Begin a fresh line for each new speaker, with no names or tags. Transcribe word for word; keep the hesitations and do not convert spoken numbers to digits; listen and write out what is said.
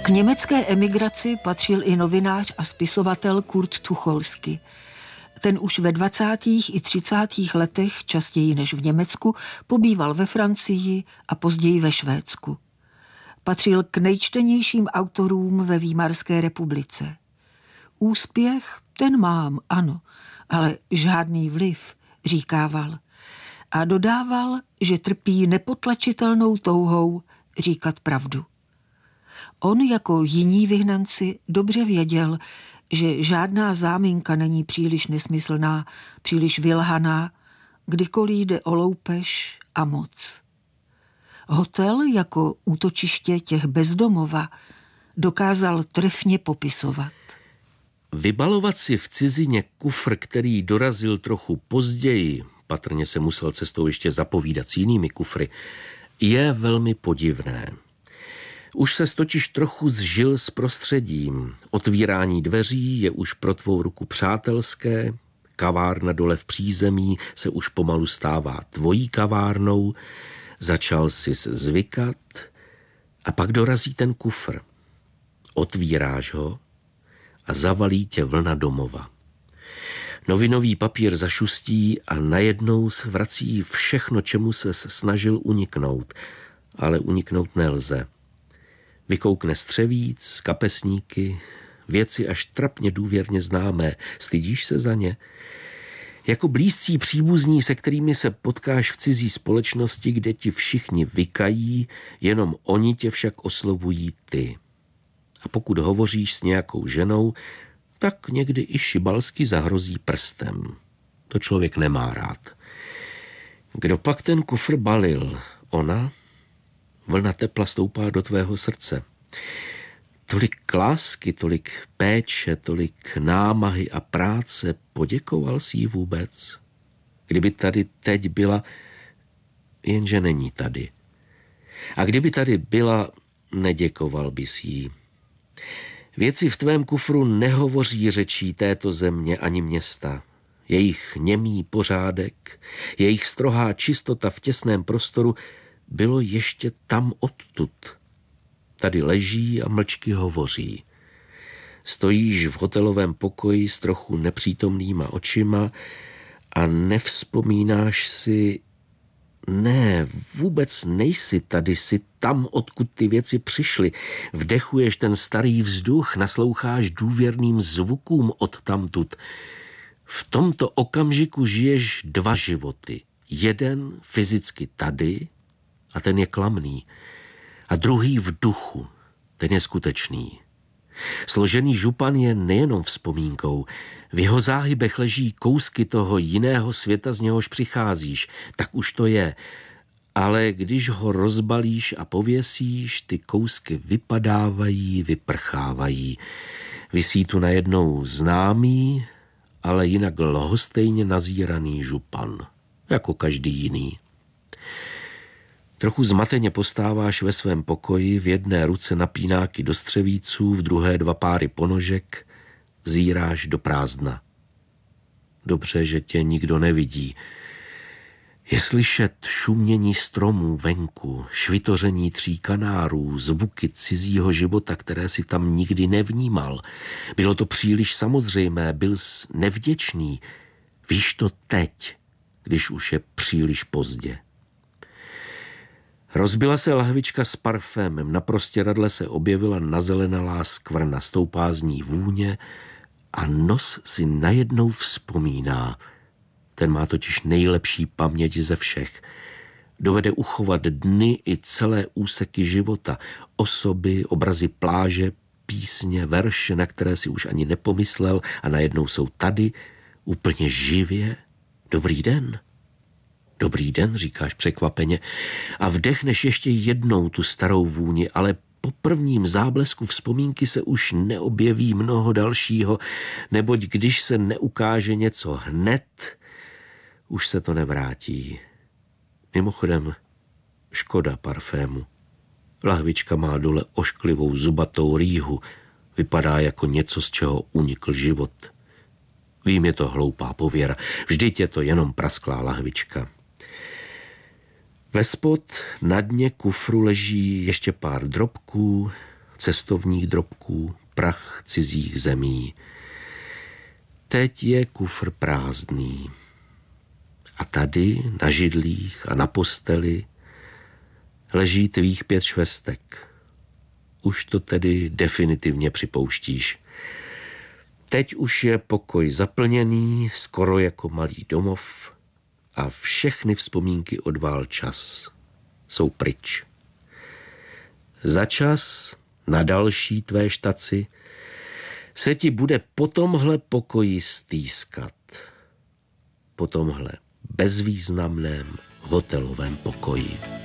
K německé emigraci patřil i novinář a spisovatel Kurt Tucholsky. Ten už ve dvacátých i třicátých letech, častěji než v Německu, pobýval ve Francii a později ve Švédsku. Patřil k nejčtenějším autorům ve Výmarské republice. Úspěch, ten mám, ano, ale žádný vliv, říkával. A dodával, že trpí nepotlačitelnou touhou říkat pravdu. On jako jiní vyhnanci dobře věděl, že žádná záminka není příliš nesmyslná, příliš vylhaná, kdykoliv jde o loupež a moc. Hotel jako útočiště těch bezdomova dokázal trefně popisovat.
Vybalovat si v cizině kufr, který dorazil trochu později, patrně se musel cestou ještě zapovídat s jinými kufry, je velmi podivné. Už se totiž trochu zžil s prostředím. Otvírání dveří je už pro tvou ruku přátelské, kavárna dole v přízemí se už pomalu stává tvojí kavárnou, začal si zvykat a pak dorazí ten kufr. Otvíráš ho a zavalí tě vlna domova. Novinový papír zašustí a najednou se vrací všechno, čemu se snažil uniknout, ale uniknout nelze. Vykoukne střevíc, kapesníky, věci až trapně důvěrně známé. Stydíš se za ně? Jako blízcí příbuzní, se kterými se potkáš v cizí společnosti, kde ti všichni vykají, jenom oni tě však oslovují ty. A pokud hovoříš s nějakou ženou, tak někdy i šibalsky zahrozí prstem. To člověk nemá rád. Kdo pak ten kufr balil? Ona? Vlna tepla stoupá do tvého srdce. Tolik lásky, tolik péče, tolik námahy a práce, poděkoval jsi jí vůbec? Kdyby tady teď byla, jenže není tady. A kdyby tady byla, neděkoval bys jí. Věci v tvém kufru nehovoří řečí této země ani města. Jejich němý pořádek, jejich strohá čistota v těsném prostoru bylo ještě tam odtud. Tady leží a mlčky hovoří. Stojíš v hotelovém pokoji s trochu nepřítomnýma očima a nevzpomínáš si, ne, vůbec nejsi tady, si tam, odkud ty věci přišly. Vdechuješ ten starý vzduch, nasloucháš důvěrným zvukům odtamtud. V tomto okamžiku žiješ dva životy. Jeden fyzicky tady, a ten je klamný. A druhý v duchu, ten je skutečný. Složený župan je nejenom vzpomínkou. V jeho záhybech leží kousky toho jiného světa, z něhož přicházíš. Tak už to je. Ale když ho rozbalíš a pověsíš, ty kousky vypadávají, vyprchávají. Visí tu najednou známý, ale jinak lhostejně nazíraný župan. Jako každý jiný. Trochu zmateně postáváš ve svém pokoji, v jedné ruce napínáky do střevíců, v druhé dva páry ponožek, zíráš do prázdna. Dobře, že tě nikdo nevidí. Je slyšet šumění stromů venku, švitoření tří kanárů, zvuky cizího života, které si tam nikdy nevnímal. Bylo to příliš samozřejmé, byl jsi nevděčný. Víš to teď, když už je příliš pozdě. Rozbila se lahvička s parfémem, na prostěradle se objevila nazelenalá skvrna, stoupá z ní vůně a nos si najednou vzpomíná. Ten má totiž nejlepší paměť ze všech. Dovede uchovat dny i celé úseky života, osoby, obrazy pláže, písně, verše, na které si už ani nepomyslel a najednou jsou tady, úplně živě. Dobrý den. Dobrý den, říkáš překvapeně a vdechneš ještě jednou tu starou vůni, ale po prvním záblesku vzpomínky se už neobjeví mnoho dalšího, neboť když se neukáže něco hned, už se to nevrátí. Mimochodem, škoda parfému. Lahvička má dole ošklivou zubatou rýhu, vypadá jako něco, z čeho unikl život. Vím, je to hloupá pověra, vždyť je to jenom prasklá lahvička. Vespod na dně kufru leží ještě pár drobků, cestovních drobků, prach cizích zemí. Teď je kufr prázdný. A tady, na židlích a na posteli, leží tvých pět švestek. Už to tedy definitivně připouštíš. Teď už je pokoj zaplněný, skoro jako malý domov a všechny vzpomínky odvál čas. Jsou pryč. Za čas na další tvé štaci se ti bude po tomhle pokoji stýskat. Po tomhle bezvýznamném hotelovém pokoji.